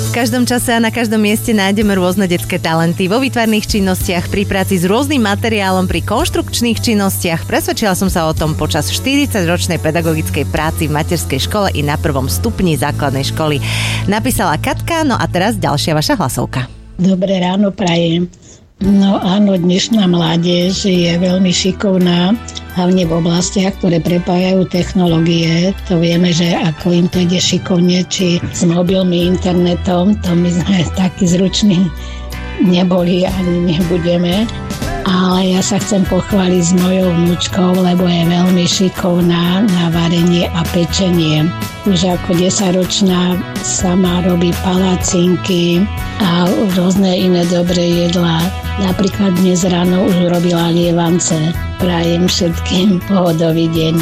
V každom čase a na každom mieste nájdeme rôzne detské talenty vo výtvarných činnostiach, pri práci s rôznym materiálom, pri konštrukčných činnostiach. Presvedčila som sa o tom počas 40-ročnej pedagogickej práci v materskej škole i na 1. stupni základnej školy. Napísala Katka, no a teraz ďalšia vaša hlasovka. Dobré ráno prajem. No áno, dnešná mládež je veľmi šikovná, hlavne v oblastiach, ktoré prepájajú technológie. To vieme, že ako im to ide šikovne, či s mobilmi, internetom, to my sme takí zruční neboli ani nebudeme. Ale ja sa chcem pochváliť s mojou vnúčkou, lebo je veľmi šikovná na varenie a pečenie. Už ako 10-ročná sama robí palacinky a rôzne iné dobré jedlá. Napríklad dnes ráno už robila lievance. Prajem všetkým pohodový deň.